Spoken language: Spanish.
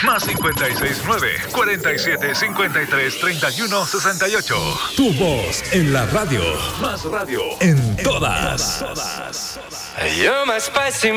Más 569-4753-3168. Tu voz en la radio. Más radio. En todas. You're my spicy